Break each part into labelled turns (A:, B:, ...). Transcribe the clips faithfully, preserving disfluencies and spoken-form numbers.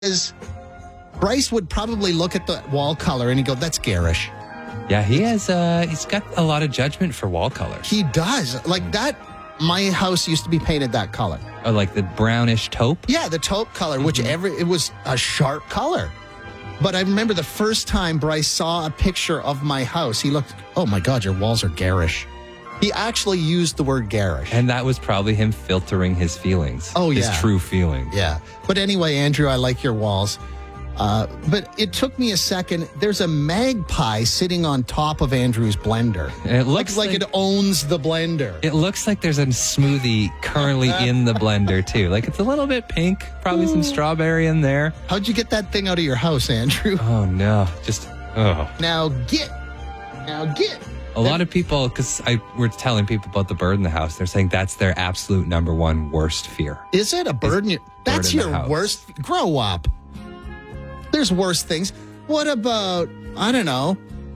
A: is Bryce would probably look at the wall color and he'd go, that's garish.
B: Yeah, he has, uh, he's got a lot of judgment for wall colors.
A: He does. Like that, my house used to be painted that color.
B: Oh, like the brownish taupe?
A: Yeah, the taupe color,
B: Mm-hmm.
A: which every, it was a sharp color. But I remember the first time Bryce saw a picture of my house, he looked, oh my God, your walls are garish. He actually used the word garish.
B: And that was probably him filtering his feelings.
A: Oh, yeah.
B: His true feelings.
A: Yeah. But anyway, Andrew, I like your walls. Uh, but it took me a second. There's a magpie sitting on top of Andrew's blender.
B: And it looks
A: like, like,
B: like
A: it owns the blender.
B: It looks like there's a smoothie currently in the blender, too. Like it's a little bit pink, probably some strawberry in there.
A: How'd you get that thing out of your house, Andrew?
B: Oh, no. Just, oh.
A: Now get. Now get.
B: A lot of people, because I we're telling people about the bird in the house, they're saying that's their absolute number one worst fear.
A: Is it a bird in your... That's
B: in the
A: your
B: house.
A: worst... Grow up. There's worse things. What about, I don't know,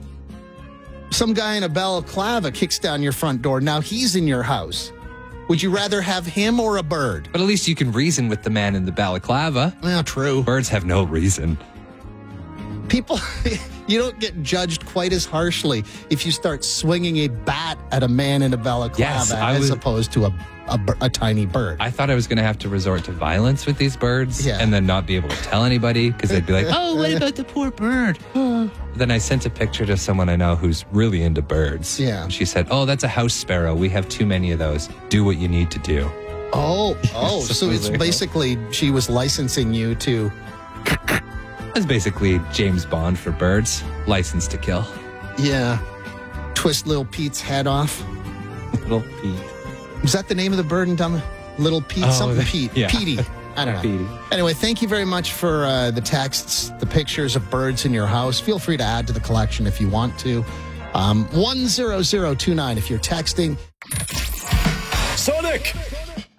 A: some guy in a balaclava kicks down your front door. Now he's in your house. Would you rather have him or a bird?
B: But at least you can reason with the man in the balaclava.
A: Well, true.
B: Birds have no reason.
A: People, you don't get judged quite as harshly if you start swinging a bat at a man in a balaclava
B: Yes, I
A: as
B: was-
A: opposed to a, a, bir- a tiny bird.
B: I thought I was going to have to resort to violence with these birds
A: Yeah.
B: and then not be able to tell anybody because they'd be like, oh, what about the poor bird? Then I sent a picture to someone I know who's really into birds.
A: Yeah.
B: And she said, oh, that's a house sparrow. We have too many of those. Do what you need to do.
A: Oh, oh, so it's
B: Supposedly.
A: basically she was licensing you to...
B: That's basically James Bond for birds. License to kill.
A: Yeah. Twist Little Pete's head off.
B: Little Pete.
A: Was that the name of the bird in Dumb? Little Pete?
B: Oh,
A: something
B: the-
A: Pete.
B: yeah.
A: Petey. I don't know.
B: Petey.
A: Anyway, thank you very much for uh, the texts, the pictures of birds in your house. Feel free to add to the collection if you want to. Um, one zero zero two nine if you're texting.
C: Sonic!